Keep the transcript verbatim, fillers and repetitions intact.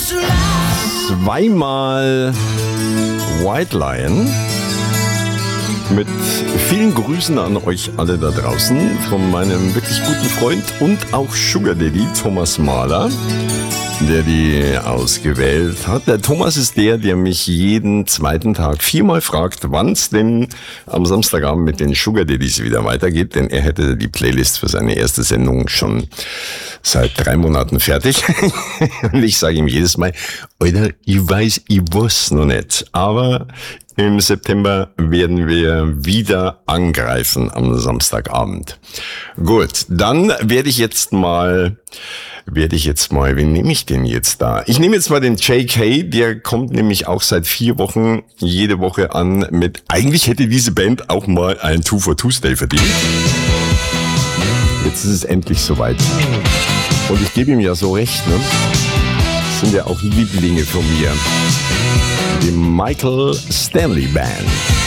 Zweimal White Lion. Mit vielen Grüßen an euch alle da draußen von meinem wirklich guten Freund und auch Sugar Daddy Thomas Mahler, der die ausgewählt hat. Der Thomas ist der, der mich jeden zweiten Tag viermal fragt, wann es denn am Samstagabend mit den Sugar Daddys wieder weitergeht, denn er hätte die Playlist für seine erste Sendung schon seit drei Monaten fertig. Und ich sage ihm jedes Mal, Alter, ich weiß, ich weiß noch nicht, aber im September werden wir wieder angreifen am Samstagabend. Gut, dann werde ich jetzt mal, werde ich jetzt mal, wen nehme ich denn jetzt da? Ich nehme jetzt mal den J K, der kommt nämlich auch seit vier Wochen jede Woche an mit, eigentlich hätte diese Band auch mal ein Two for Tuesday verdient. Jetzt ist es endlich soweit. Und ich gebe ihm ja so recht, ne? Das sind ja auch Lieblinge von mir. Die Michael Stanley Band.